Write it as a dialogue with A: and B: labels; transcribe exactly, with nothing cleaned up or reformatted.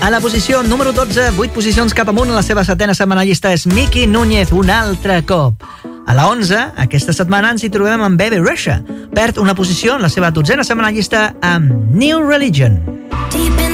A: A la posició número dotze, vuit posicions cap amunt, a la seva setena setmana llista és Miki Núñez, un altre cop. A la onze, aquesta setmana ens hi trobem amb Baby Russia. Perd una posició en la seva dotzena setmana llista amb New Religion.